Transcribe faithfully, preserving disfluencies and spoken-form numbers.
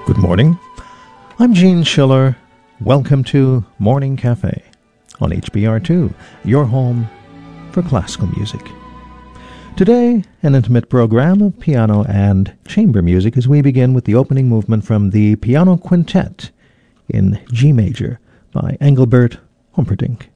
Good morning. I'm Gene Schiller. Welcome to Morning Cafe on H B R two, your home for classical music. Today, an intimate program of piano and chamber music as we begin with the opening movement from the Piano Quintet in G major by Engelbert Humperdinck.